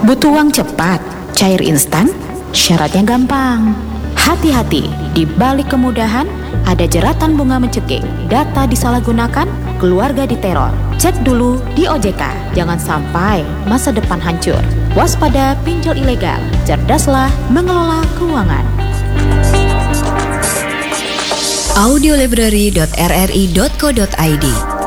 Butuh uang cepat, cair instan, syaratnya gampang. Hati-hati, di balik kemudahan ada jeratan bunga mencekik, data disalahgunakan, keluarga diteror. Cek dulu di OJK, jangan sampai masa depan hancur. Waspada pinjol ilegal, cerdaslah mengelola keuangan. audiolibrary.rri.co.id